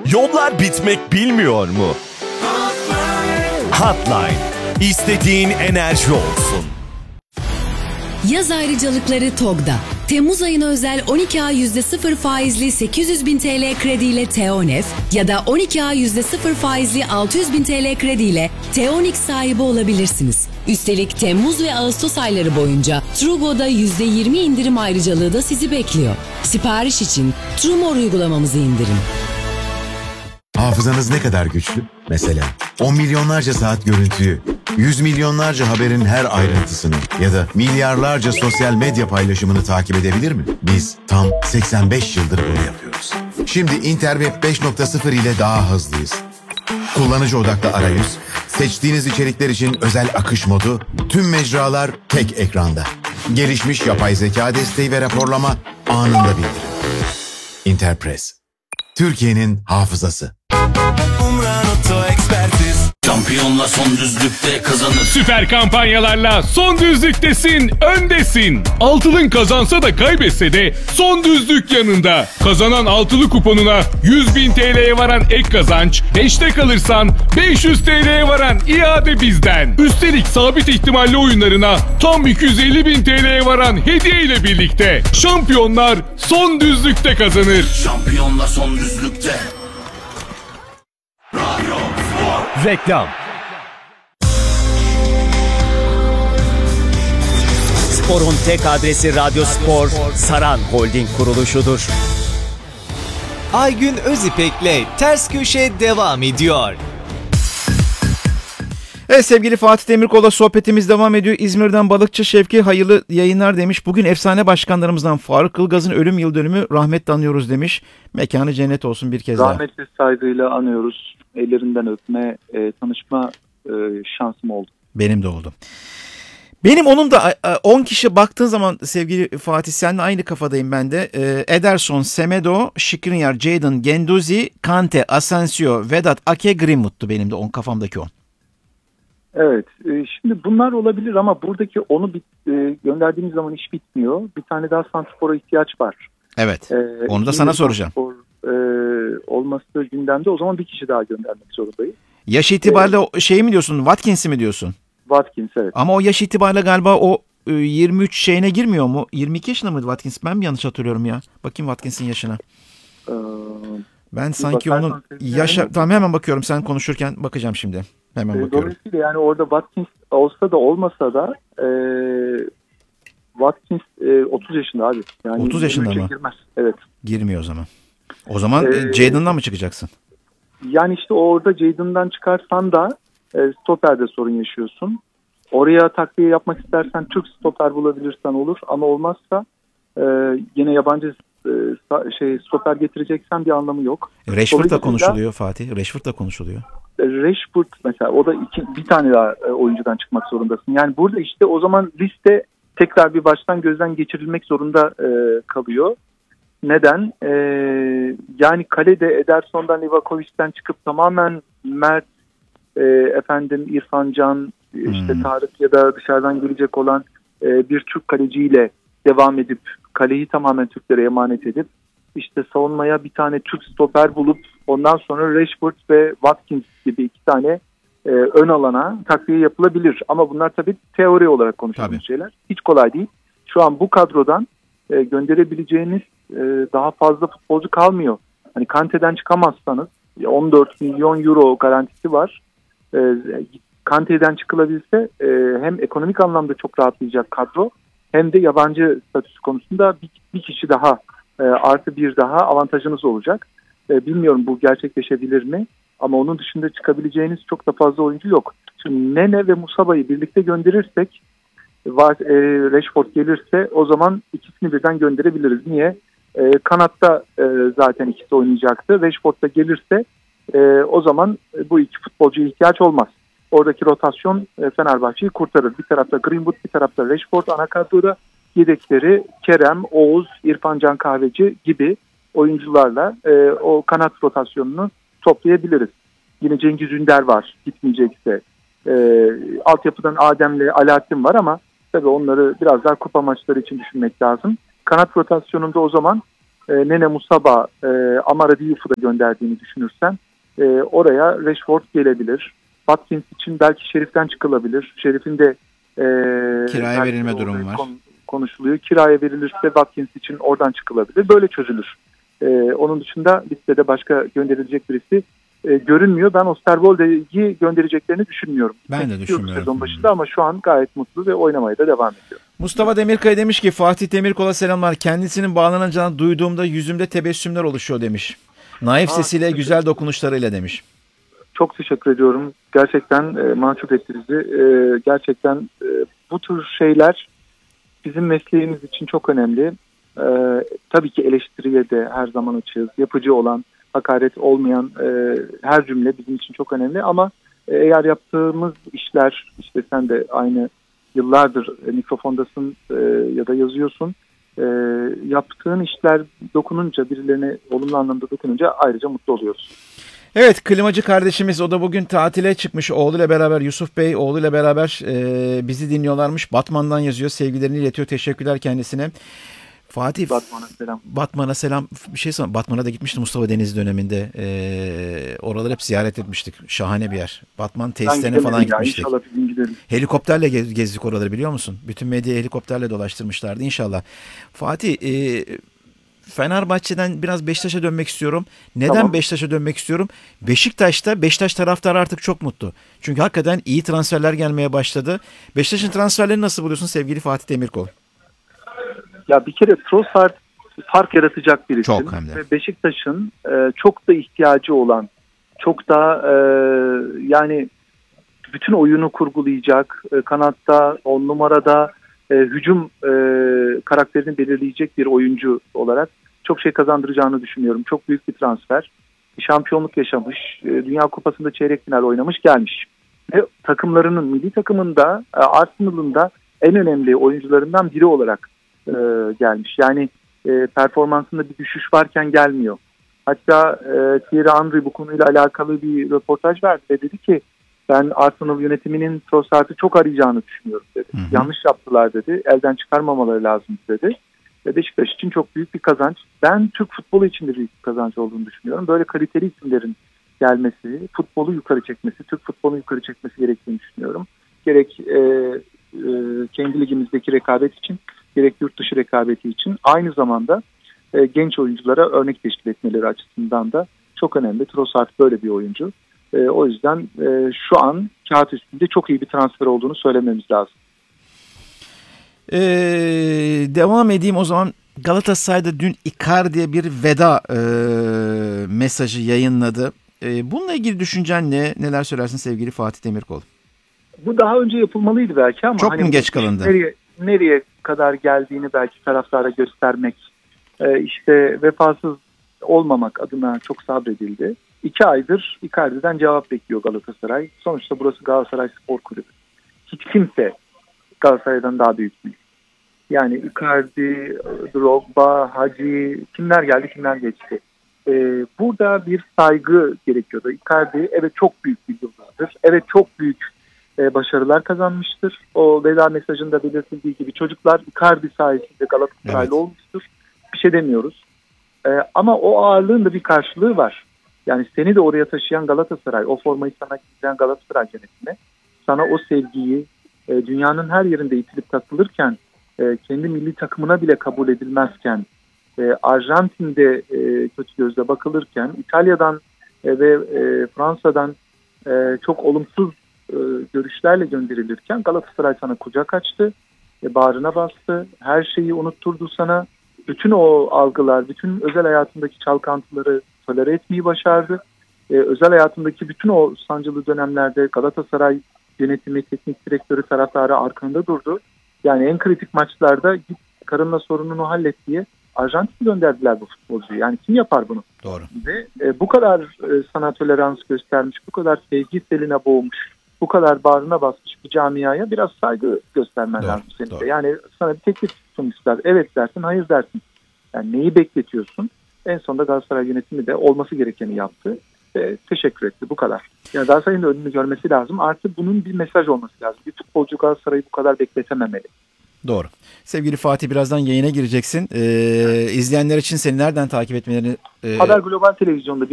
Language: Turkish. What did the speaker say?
Yollar bitmek bilmiyor mu? Hotline. İstediğin enerji olsun. Yaz ayrıcalıkları TOG'da. Temmuz ayına özel 12 ay %0 faizli 800.000 TL krediyle Teonef ya da 12 ay %0 faizli 600.000 TL krediyle Teonix sahibi olabilirsiniz. Üstelik Temmuz ve Ağustos ayları boyunca Trugo'da %20 indirim ayrıcalığı da sizi bekliyor. Sipariş için Trumor uygulamamızı indirin. Hafızanız ne kadar güçlü? Mesela 10 milyonlarca saat görüntüyü, 100 milyonlarca haberin her ayrıntısını ya da milyarlarca sosyal medya paylaşımını takip edebilir mi? Biz tam 85 yıldır bunu yapıyoruz. Şimdi Interweb 5.0 ile daha hızlıyız. Kullanıcı odaklı arayüz, seçtiğiniz içerikler için özel akış modu, tüm mecralar tek ekranda. Gelişmiş yapay zeka desteği ve raporlama anında bildirim. Interpress, Türkiye'nin hafızası. Şampiyonla son düzlükte kazanır. Süper kampanyalarla son düzlüktesin, öndesin. Altılın kazansa da kaybetse de son düzlük yanında. Kazanan altılı kuponuna 100.000 TL'ye varan ek kazanç, 5'te kalırsan 500 TL'ye varan iade bizden. Üstelik sabit ihtimalli oyunlarına tam 250.000 TL'ye varan hediye ile birlikte. Şampiyonlar son düzlükte kazanır. Şampiyonla son düzlükte. Reklam. Spor'un tek adresi Radyo Spor, Saran Holding kuruluşudur. Aygün Özipek'le Ters Köşe devam ediyor. Evet, sevgili Fatih Demirkol'la sohbetimiz devam ediyor. İzmir'den Balıkçı Şevki hayırlı yayınlar demiş. Bugün efsane başkanlarımızdan Faruk Ilgaz'ın ölüm yıl dönümü, rahmetle anıyoruz demiş. Mekanı cennet olsun bir kez daha. Rahmetli saygıyla anıyoruz. Ellerinden öpme, tanışma şansım oldu. Benim de oldu. Benim onun da 10 kişi baktığın zaman sevgili Fatih, seninle aynı kafadayım ben de. Ederson, Semedo, Skriniar, Jadon, Genduzi, Kante, Asensio, Vedat, Ake, Greenwood'tu benim de 10 kafamdaki 10. Evet, şimdi bunlar olabilir ama buradaki onu gönderdiğimiz zaman iş bitmiyor. Bir tane daha santrfora ihtiyaç var. Evet, onu da sana soracağım. Olması gündemde, o zaman bir kişi daha göndermek zorundayız. Yaş itibariyle şey mi diyorsun, Watkins'i mi diyorsun? Watkins, evet. Ama o yaş itibariyle galiba o 23 şeyine girmiyor mu? 22 yaşında mıydı Watkins? Ben mi yanlış hatırlıyorum ya? Bakayım Watkins'in yaşına. Ben sanki onun tamam, hemen bakıyorum, sen konuşurken bakacağım şimdi. Hemen bakıyorum. Dolayısıyla yani orada Watkins olsa da olmasa da Watkins 30 yaşında abi. Yani 30 yaşında mı? Girmez. Evet. Girmiyor o zaman. O zaman Jadon'dan mı çıkacaksın? Yani işte orada Jadon'dan çıkarsan da stoperde sorun yaşıyorsun. Oraya takviye yapmak istersen Türk stoper bulabilirsen olur, ama olmazsa yine yabancı stoper getireceksen bir anlamı yok. Rashford da konuşuluyor Fatih. Rashford da konuşuluyor. Rashford mesela, o da bir tane daha oyuncudan çıkmak zorundasın. Yani burada işte o zaman liste tekrar bir baştan gözden geçirilmek zorunda kalıyor. Neden? Yani kalede Ederson'dan, Livakovic'den çıkıp tamamen Mert, İrfan Can, işte Tarık ya da dışarıdan gelecek olan bir Türk kaleciyle devam edip kaleyi tamamen Türklere emanet edip işte savunmaya bir tane Türk stoper bulup ondan sonra Rashford ve Watkins gibi iki tane ön alana takviye yapılabilir. Ama bunlar tabii teori olarak konuşulan şeyler. Hiç kolay değil. Şu an bu kadrodan gönderebileceğiniz daha fazla futbolcu kalmıyor. Hani Kante'den çıkamazsanız 14 milyon euro garantisi var. Kante'den çıkılabilse hem ekonomik anlamda çok rahatlayacak kadro, hem de yabancı statüsü konusunda bir kişi daha artı bir daha avantajınız olacak. Bilmiyorum bu gerçekleşebilir mi? Ama onun dışında çıkabileceğiniz çok da fazla oyuncu yok. Şimdi Nene ve Musaba'yı birlikte gönderirsek, Rashford gelirse o zaman ikisini birden gönderebiliriz. Niye? Kanatta zaten ikisi oynayacaktı. Rashford da gelirse o zaman bu iki futbolcuya ihtiyaç olmaz. Oradaki rotasyon Fenerbahçe'yi kurtarır. Bir tarafta Greenwood, bir tarafta Rashford ana kadroda, yedekleri Kerem, Oğuz, İrfan Can Kahveci gibi oyuncularla o kanat rotasyonunu toplayabiliriz. Yine Cengiz Ünder var gitmeyecekse. Altyapıdan Adem'le Alaaddin var ama tabii onları biraz daha kupa maçları için düşünmek lazım. Kanat rotasyonunda o zaman Nene Musaba, Amara Diouf'u da gönderdiğini düşünürsen oraya Rashford gelebilir. Watkins için belki Şerif'ten çıkılabilir. Şerif'in de kiraya verilme durumu var. Konuşuluyor. Kiraya verilirse Watkins için oradan çıkılabilir. Böyle çözülür. Onun dışında listede başka gönderilecek birisi görünmüyor. Ben Osterwolde'yi göndereceklerini düşünmüyorum. Ben de düşünmüyorum. Sezon başında ama şu an gayet mutlu ve oynamaya da devam ediyor. Mustafa Demirkaya demiş ki Fatih Demirkol'a selamlar. Kendisinin bağlanacağını duyduğumda yüzümde tebessümler oluşuyor demiş. Naif sesiyle, güzel dokunuşlarıyla demiş. Çok teşekkür ediyorum. Gerçekten mahcup etti bizi. Gerçekten bu tür şeyler bizim mesleğimiz için çok önemli. Tabii ki eleştiriye de her zaman açığız. Yapıcı olan, hakaret olmayan her cümle bizim için çok önemli. Ama eğer yaptığımız işler, işte sen de aynı yıllardır mikrofondasın ya da yazıyorsun. Yaptığın işler dokununca, birilerine olumlu anlamda dokununca ayrıca mutlu oluyoruz. Evet, klimacı kardeşimiz, o da bugün tatile çıkmış oğluyla beraber. Yusuf Bey oğluyla beraber bizi dinliyorlarmış. Batman'dan yazıyor, sevgilerini iletiyor, teşekkürler kendisine. Fatih, Batman'a selam. Bir şey söyleyeyim, Batman'a da gitmişti Mustafa Denizli döneminde. Oraları hep ziyaret etmiştik. Şahane bir yer. Batman tesislerine falan gitmiştik. Helikopterle gezdik oraları, biliyor musun? Bütün medyayı helikopterle dolaştırmışlardı inşallah. Fatih, Fenerbahçe'den biraz Beşiktaş'a dönmek istiyorum. Neden tamam. Beşiktaş'a dönmek istiyorum? Beşiktaş taraftarı artık çok mutlu. Çünkü hakikaten iyi transferler gelmeye başladı. Beşiktaş'ın transferlerini nasıl buluyorsun sevgili Fatih Demirkol? Ya bir kere Trossard fark yaratacak bir isim. Çok hem de. Ve Beşiktaş'ın çok da ihtiyacı olan, çok da yani bütün oyunu kurgulayacak, kanatta, 10 numarada hücum karakterini belirleyecek bir oyuncu olarak çok şey kazandıracağını düşünüyorum. Çok büyük bir transfer. Şampiyonluk yaşamış, Dünya Kupası'nda çeyrek final oynamış, gelmiş. Ve takımlarının, milli takımında, Arsenal'ın da en önemli oyuncularından biri olarak gelmiş. Yani performansında bir düşüş varken gelmiyor. Hatta Thierry Henry bu konuyla alakalı bir röportaj verdi ve dedi ki ben Arsenal yönetiminin Trossard'ı çok arayacağını düşünüyorum dedi. Hı hı. Yanlış yaptılar dedi. Elden çıkarmamaları lazım dedi. Ve Beşiktaş için çok büyük bir kazanç. Ben Türk futbolu için de büyük bir kazanç olduğunu düşünüyorum. Böyle kaliteli isimlerin gelmesi, futbolu yukarı çekmesi, Türk futbolunu yukarı çekmesi gerektiğini düşünüyorum. Gerek kendi ligimizdeki rekabet için, gerek yurt dışı rekabeti için, aynı zamanda genç oyunculara örnek teşkil etmeleri açısından da çok önemli. Trossard böyle bir oyuncu. O yüzden şu an kağıt üstünde çok iyi bir transfer olduğunu söylememiz lazım. Devam edeyim o zaman. Galatasaray'da dün Icardi'ye bir veda mesajı yayınladı. Bununla ilgili düşüncen ne? Neler söylersin sevgili Fatih Demirkol? Bu daha önce yapılmalıydı belki ama çok mu geç kalındı? Nereye kadar geldiğini belki taraftara göstermek, işte vefasız olmamak adına çok sabredildi. 2 aydır Icardi'den cevap bekliyor Galatasaray. Sonuçta burası Galatasaray Spor Kulübü. Hiç kimse Galatasaray'dan daha büyük değil. Yani Icardi, Drogba, Hacı, kimler geldi kimler geçti. Burada bir saygı gerekiyordu. Icardi evet çok büyük bir yıldızdır. Evet çok büyük başarılar kazanmıştır. O veda mesajında belirtildiği gibi çocuklar Icardi sayesinde Galatasaraylı olmuştur. Bir şey demiyoruz. Ama o ağırlığın da bir karşılığı var. Yani seni de oraya taşıyan Galatasaray, o formayı sana giydiren Galatasaray yönetimi, sana o sevgiyi dünyanın her yerinde itilip takılırken, kendi milli takımına bile kabul edilmezken, Arjantin'de kötü gözle bakılırken, İtalya'dan ve Fransa'dan çok olumsuz görüşlerle gönderilirken Galatasaray sana kucak açtı, bağrına bastı, her şeyi unutturdu sana. Bütün o algılar, bütün özel hayatındaki çalkantıları tolere etmeyi başardı. Özel hayatındaki bütün o sancılı dönemlerde Galatasaray yönetimi, teknik direktörü, taraftarı arkanda durdu. Yani en kritik maçlarda git karınla sorununu hallet diye Arjantin gönderdiler bu futbolcuyu. Yani kim yapar bunu? Doğru. Ve bu kadar sana tolerans göstermiş, bu kadar sevgi seline boğmuş, bu kadar bağrına basmış bir camiaya biraz saygı göstermen lazım senin de. Yani sana bir teklif sunmuşlar. Evet dersin, hayır dersin. Yani neyi bekletiyorsun? En sonunda Galatasaray yönetimi de olması gerekeni yaptı. Ve teşekkür etti. Bu kadar. Yani Galatasaray'ın da önünü görmesi lazım. Artık bunun bir mesaj olması lazım. Bir futbolcu Galatasaray'ı bu kadar bekletememeli. Doğru. Sevgili Fatih, birazdan yayına gireceksin. İzleyenler için seni nereden takip etmelerini Haber Global Televizyon'da